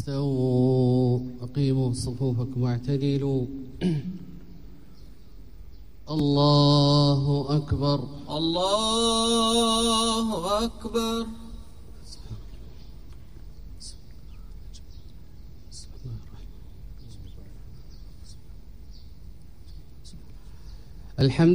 استووا أقيموا صفوفكم واعتدلوا. الله أكبر الله أكبر. الحمد